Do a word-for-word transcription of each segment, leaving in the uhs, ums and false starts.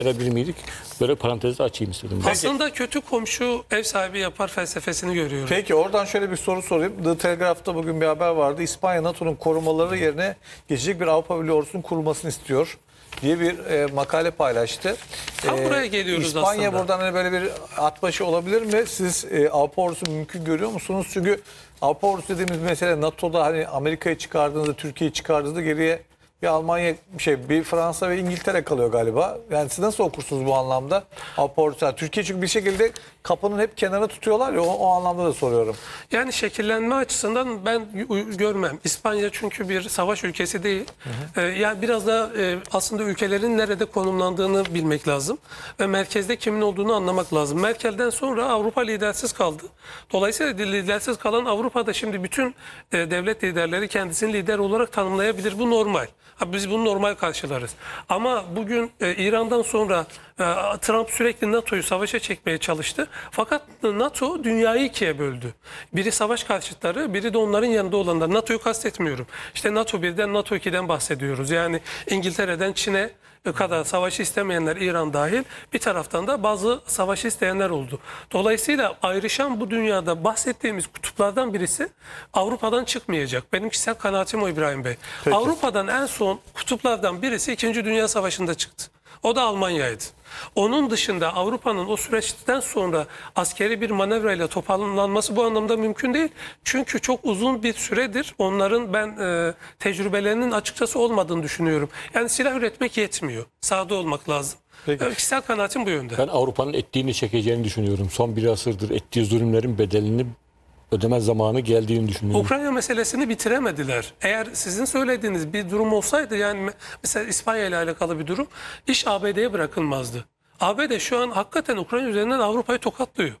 verebilir miydik? Böyle parantezi açayım istedim. Aslında kötü komşu ev sahibi yapar felsefesini görüyorum. Peki oradan şöyle bir soru sorayım. The Telegraph'ta bugün bir haber vardı. İspanya NATO'nun korumaları yerine geçecek bir Avrupa Birliği ordusunun kurulmasını istiyor diye bir e, makale paylaştı. Tam buraya geliyoruz İspanya aslında. buradan hani böyle bir at başı olabilir mi? Siz e, Avrupa ordusu mümkün görüyor musunuz? Çünkü Avrupa ordusu dediğimiz mesele NATO'da hani Amerika'yı çıkardığınızda, Türkiye'yi çıkardığınızda geriye bir Almanya, bir şey, bir Fransa ve İngiltere kalıyor galiba. Yani siz nasıl okursunuz bu anlamda? Avrupa ordusu. Yani Türkiye çünkü bir şekilde kapının hep kenarına tutuyorlar ya, o, o anlamda da soruyorum. Yani şekillenme açısından ben görmem. İspanya çünkü bir savaş ülkesi değil. Hı hı. Ee, yani biraz da e, aslında ülkelerin nerede konumlandığını bilmek lazım. Ve merkezde kimin olduğunu anlamak lazım. Merkel'den sonra Avrupa lidersiz kaldı. Dolayısıyla lidersiz kalan Avrupa'da şimdi bütün e, devlet liderleri kendisini lider olarak tanımlayabilir. Bu normal. Ha, biz bunu normal karşılarız. Ama bugün e, İran'dan sonra e, Trump sürekli NATO'yu savaşa çekmeye çalıştı. Fakat NATO dünyayı ikiye böldü. Biri savaş karşıtları, biri de onların yanında olanlar. NATO'yu kastetmiyorum. İşte NATO birden, NATO ikiden bahsediyoruz. Yani İngiltere'den Çin'e kadar savaşı istemeyenler, İran dahil, bir taraftan da bazı savaşı isteyenler oldu. Dolayısıyla ayrışan bu dünyada bahsettiğimiz kutuplardan birisi Avrupa'dan çıkmayacak. Benim kişisel kanaatim o, İbrahim Bey. Peki. Avrupa'dan en son kutuplardan birisi İkinci Dünya Savaşı'nda çıktı. O da Almanya'ydı. Onun dışında Avrupa'nın o süreçten sonra askeri bir manevrayla toparlanması bu anlamda mümkün değil. Çünkü çok uzun bir süredir onların ben e, tecrübelerinin açıkçası olmadığını düşünüyorum. Yani silah üretmek yetmiyor. Sahada olmak lazım. Peki. E, kişisel kanaatim bu yönde. Ben Avrupa'nın ettiğini çekeceğini düşünüyorum. Son bir asırdır ettiği zulümlerin bedelini ödeme zamanı geldiğini düşünüyorum. Ukrayna meselesini bitiremediler. Eğer sizin söylediğiniz bir durum olsaydı, yani mesela İspanya ile alakalı bir durum, iş A B D'ye bırakılmazdı. A B D şu an hakikaten Ukrayna üzerinden Avrupa'yı tokatlıyor.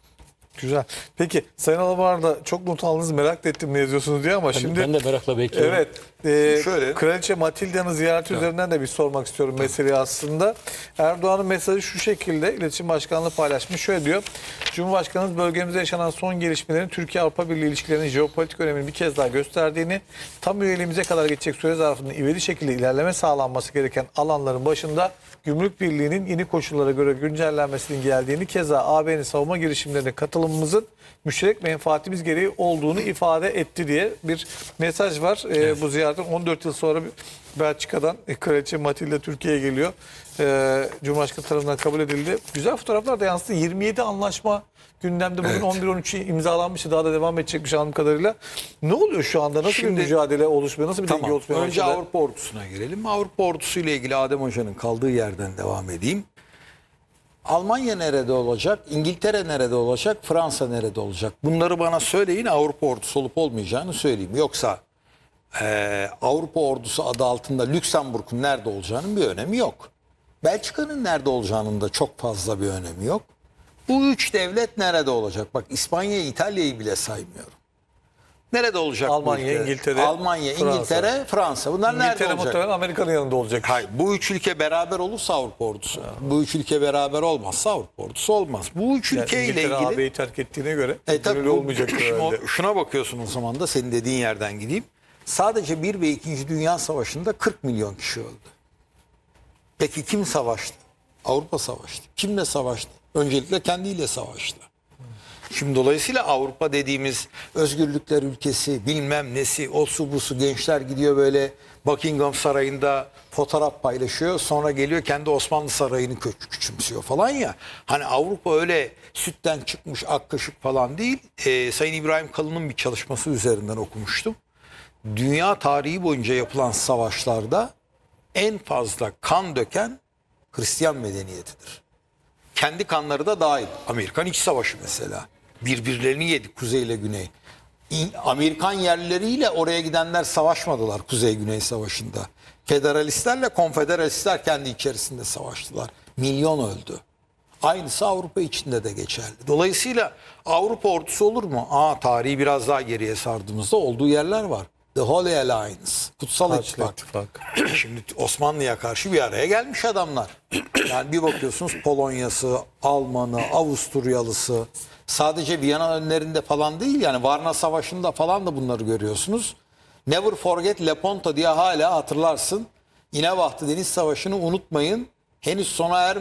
Güzel. Peki Sayın Alabar da çok not aldınız, merak da ettim ne yazıyorsunuz diye ama Ben, şimdi... ben de merakla bekliyorum. Evet. E, Şöyle. Kraliçe Matilda'nın ziyareti evet. üzerinden de bir sormak istiyorum meseleyi aslında. Erdoğan'ın mesajı şu şekilde, İletişim Başkanlığı paylaşmış. Şöyle diyor. Cumhurbaşkanımız bölgemizde yaşanan son gelişmelerin Türkiye-Avrupa Birliği ilişkilerinin jeopolitik önemini bir kez daha gösterdiğini, tam üyeliğimize kadar geçecek süre zarfında ivedi şekilde ilerleme sağlanması gereken alanların başında Gümrük Birliği'nin yeni koşullara göre güncellenmesinin geldiğini, keza A B'nin savunma girişimlerine katılımımızın müşterek menfaatimiz gereği olduğunu ifade etti diye bir mesaj var. Evet. Ee, bu ziyaretten on dört yıl sonra Belçika'dan Kraliçe Matilda Türkiye'ye geliyor. Ee, Cumhurbaşkanı tarafından kabul edildi. Güzel fotoğraflar da yansıdı. yirmi yedi anlaşma gündemde. Bugün evet. on bir on üç imzalanmıştı. Daha da devam edecekmiş anladığım kadarıyla. Ne oluyor şu anda? Nasıl Şimdi, bir mücadele oluşmuyor? Nasıl bir tamam, denge oluşmuyor? Önce başladı? Avrupa ordusuna girelim. Avrupa ordusu ile ilgili Adem Hoca'nın kaldığı yerden devam edeyim. Almanya nerede olacak? İngiltere nerede olacak? Fransa nerede olacak? Bunları bana söyleyin, Avrupa ordusu olup olmayacağını söyleyeyim. Yoksa e, Avrupa ordusu adı altında Lüksemburg'un nerede olacağının bir önemi yok. Belçika'nın nerede olacağının da çok fazla bir önemi yok. Bu üç devlet nerede olacak? Bak, İspanya, İtalya'yı bile saymıyorum. Nerede olacak? Almanya, İngiltere, Almanya, Fransa. İngiltere, Fransa. Bunlar İngiltere nerede olacak? muhtemelen Amerika'nın yanında olacak. Hayır, bu üç ülke beraber olursa Avrupa ordusu. Ya. Bu üç ülke beraber olmazsa Avrupa ordusu olmaz. Bu üç yani ülkeyle ilgili... İngiltere A B'yi terk ettiğine göre e, tabii, öyle olmayacak herhalde. Şuna bakıyorsun o zaman da, senin dediğin yerden gideyim. Sadece bir ve ikinci Dünya Savaşı'nda kırk milyon kişi öldü. Peki kim savaştı? Avrupa savaştı. Kimle savaştı? Öncelikle kendiyle savaştı. Şimdi dolayısıyla Avrupa dediğimiz özgürlükler ülkesi, bilmem nesi, o su bu su, gençler gidiyor böyle Buckingham Sarayı'nda fotoğraf paylaşıyor. Sonra geliyor kendi Osmanlı Sarayı'nı kü- küçümsüyor falan ya. Hani Avrupa öyle sütten çıkmış ak kaşık falan değil. Ee, Sayın İbrahim Kalın'ın bir çalışması üzerinden okumuştum. Dünya tarihi boyunca yapılan savaşlarda en fazla kan döken Hristiyan medeniyetidir. Kendi kanları da dahil. Amerikan İç Savaşı mesela. Birbirlerini yedi kuzey ile güney. Amerikan yerlileriyle oraya gidenler savaşmadılar Kuzey-Güney Savaşı'nda. Federalistlerle konfederalistler kendi içerisinde savaştılar. Milyon öldü. Aynısı Avrupa içinde de geçerli. Dolayısıyla Avrupa ordusu olur mu? Aa, tarihi biraz daha geriye sardığımızda olduğu yerler var. The Holy Alliance, Kutsal İttifak. Şimdi Osmanlı'ya karşı bir araya gelmiş adamlar. Yani bir bakıyorsunuz Polonya'sı, Alman'ı, Avusturyalısı, sadece Viyana önlerinde falan değil, yani Varna Savaşı'nda falan da bunları görüyorsunuz. Never forget Lepanto diye hala hatırlarsın. İnebahtı Deniz Savaşı'nı unutmayın. henüz sona ermedi.